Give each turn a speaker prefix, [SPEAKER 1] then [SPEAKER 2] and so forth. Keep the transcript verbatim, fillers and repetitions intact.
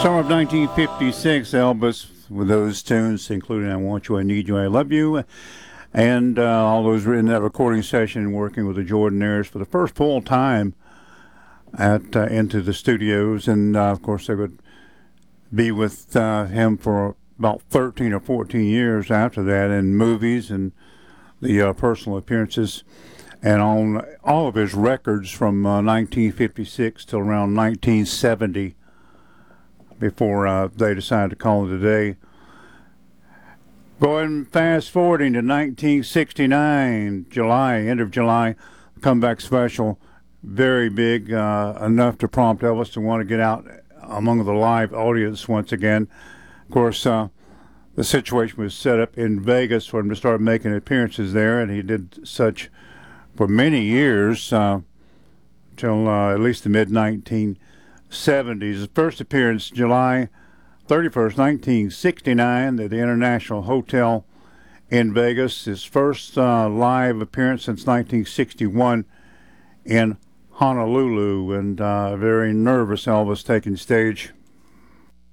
[SPEAKER 1] Summer of nineteen fifty-six, Elvis with those tunes, including I Want You, I Need You, I Love You, and uh, all those in that recording session, working with the Jordanaires for the first full time at uh, into the studios. And, uh, of course, they would be with uh, him for about thirteen or fourteen years after that in movies and the uh, personal appearances. And on all of his records from uh, nineteen fifty-six till around nineteen seventy, before uh, they decided to call it a day. Going fast forwarding to nineteen sixty-nine, July, end of July, comeback special, very big, uh, enough to prompt Elvis to want to get out among the live audience once again. Of course, uh, the situation was set up in Vegas for him to start making appearances there, and he did such for many years, uh, till uh, at least the mid nineteen seventies. His first appearance, July thirty-first, nineteen sixty-nine, at the International Hotel in Vegas. His first uh, live appearance since nineteen sixty-one in Honolulu, and uh, very nervous Elvis taking stage.